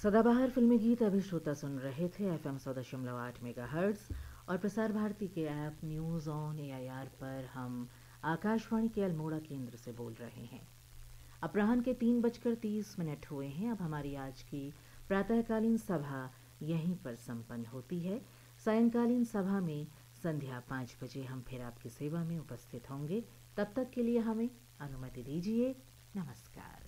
सदाबहार फिल्मी गीत अभी श्रोता सुन रहे थे FM 100.8 मेगाहर्ट्ज़ और प्रसार भारती के ऐप न्यूज़ ऑन AIR पर हम आकाशवाणी के अल्मोड़ा केंद्र से बोल रहे हैं। अपराह्न के 3:30 हुए हैं। अब हमारी आज की प्रातःकालीन सभा यहीं पर संपन्न होती है। सायंकालीन सभा में संध्या 5 बजे हम फिर आपकी सेवा में उपस्थित होंगे। तब तक के लिए हमें अनुमति दीजिए। नमस्कार।